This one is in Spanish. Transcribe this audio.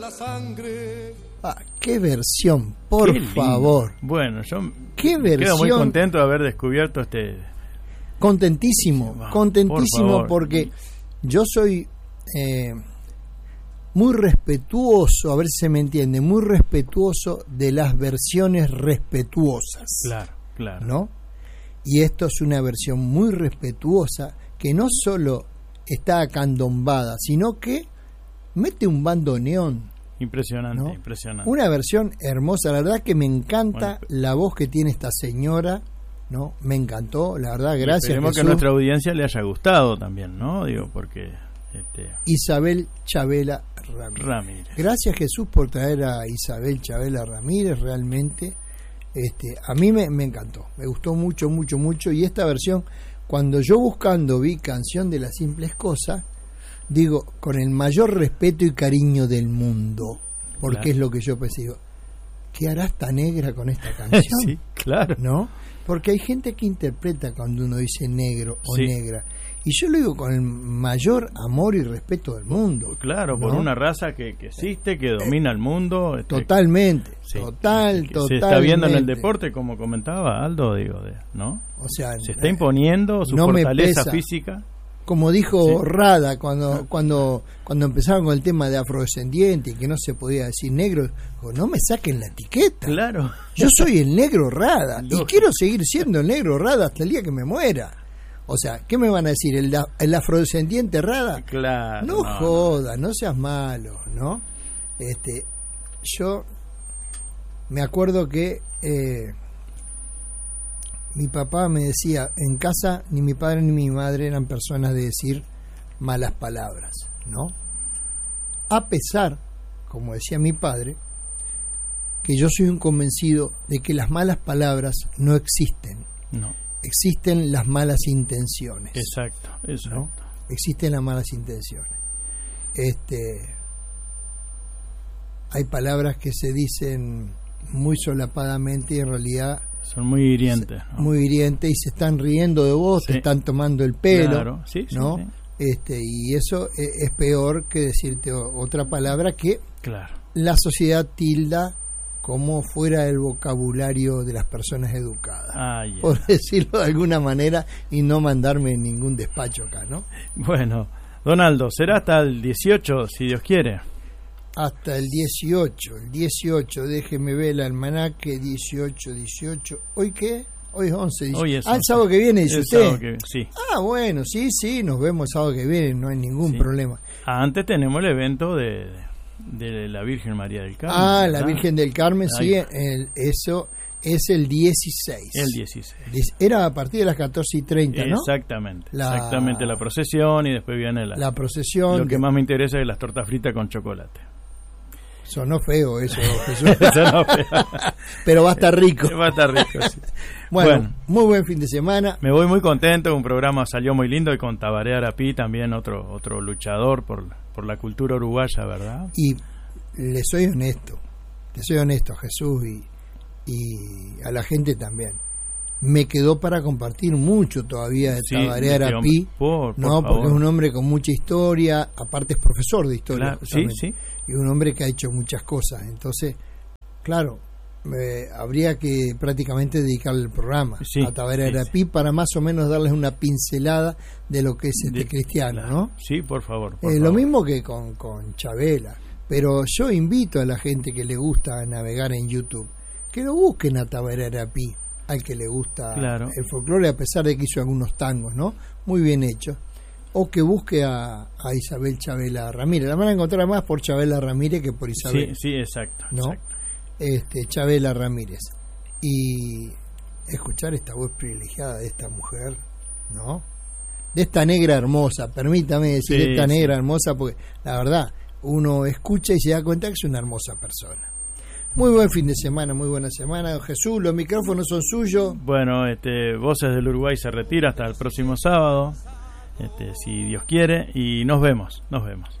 La sangre. Qué versión, por favor. Bueno, yo qué versión. Quedo muy contento de haber descubierto Contentísimo porque yo soy muy respetuoso, a ver si se me entiende, muy respetuoso de las versiones respetuosas. Claro. ¿No? Y esto es una versión muy respetuosa que no solo está acandombada, sino que mete un bandoneón. Impresionante, ¿no? Impresionante. Una versión hermosa, la verdad que me encanta la voz que tiene esta señora, ¿no? Me encantó, la verdad, gracias. Esperemos que a nuestra audiencia le haya gustado también, ¿no? Digo, porque Isabel Chabela Ramírez. Gracias, Jesús, por traer a Isabel Chabela Ramírez, realmente a mí me encantó, me gustó mucho, y esta versión, cuando yo buscando vi Canción de las Simples Cosas, digo, con el mayor respeto y cariño del mundo, porque claro, es lo que yo pensé, digo, ¿qué hará esta negra con esta canción? Sí, claro. ¿No? Porque hay gente que interpreta cuando uno dice negro o negra, y yo lo digo con el mayor amor y respeto del mundo. Claro, ¿no? Por una raza que existe, que domina el mundo. Totalmente, sí, totalmente. Se está viendo en el deporte, como comentaba Aldo, ¿no? O sea, se está imponiendo su fortaleza física. Como dijo Rada cuando empezaron con el tema de afrodescendiente y que no se podía decir negro, dijo, no me saquen la etiqueta. Claro. Yo soy el negro Rada y quiero seguir siendo el negro Rada hasta el día que me muera. O sea, ¿qué me van a decir? ¿El afrodescendiente Rada? Claro. No jodas, no seas malo, ¿no? Yo me acuerdo que mi papá me decía, en casa ni mi padre ni mi madre eran personas de decir malas palabras, ¿no? A pesar, como decía mi padre, que yo soy un convencido de que las malas palabras no existen. No. Existen las malas intenciones. Exacto. ¿no? Existen las malas intenciones. Hay palabras que se dicen muy solapadamente y en realidad son muy hirientes, ¿no? Muy hirientes, y se están riendo de vos, te están tomando el pelo, claro. ¿no? Y eso es peor que decirte otra palabra que claro, la sociedad tilda como fuera del vocabulario de las personas educadas, por decirlo de alguna manera, y no mandarme en ningún despacho acá, ¿no? Bueno, Donaldo, será hasta el 18, si Dios quiere. Hasta el 18, déjeme ver el almanaque, 18, ¿hoy qué? Hoy es 11, 18. Hoy es 11. El sábado que viene, dice usted. Sí. Bueno, sí, nos vemos el sábado que viene, no hay ningún problema. Antes tenemos el evento de la Virgen María del Carmen. ¿verdad? La Virgen del Carmen, sí, eso es el 16. El 16. Era a partir de las 14:30, ¿no? Exactamente, la procesión, y después viene la procesión. Lo que más me interesa es las tortas fritas con chocolate. Sonó feo eso, Jesús. Sonó feo. Pero va a estar rico. Va a estar rico, sí. Bueno, muy buen fin de semana. Me voy muy contento, un programa salió muy lindo, y con Tabaré Arapí también, otro luchador por la cultura uruguaya, ¿verdad? Y le soy honesto, Jesús, y a la gente también. Me quedó para compartir mucho todavía de Tabaré Arapí, porque es un hombre con mucha historia, aparte es profesor de historia, sí. Y un hombre que ha hecho muchas cosas. Entonces, claro, habría que prácticamente dedicarle el programa a Tabaré Arapí para más o menos darles una pincelada de lo que es cristiano, ¿no? Sí, por favor. Lo mismo que con Chabela. Pero yo invito a la gente que le gusta navegar en YouTube que lo busquen a Tabaré Arapí, al que le gusta el folclore, a pesar de que hizo algunos tangos, ¿no? Muy bien hechos. O que busque a Isabel Chabela Ramírez. La van a encontrar más por Chabela Ramírez que por Isabel. Sí, exacto. ¿no? Chabela Ramírez. Y escuchar esta voz privilegiada de esta mujer, ¿no? De esta negra hermosa, permítame decir, de esta negra hermosa, porque la verdad, uno escucha y se da cuenta que es una hermosa persona. Muy buen fin de semana, muy buena semana. Jesús, los micrófonos son suyos. Bueno, Voces del Uruguay se retira hasta el próximo sábado, si Dios quiere, y nos vemos.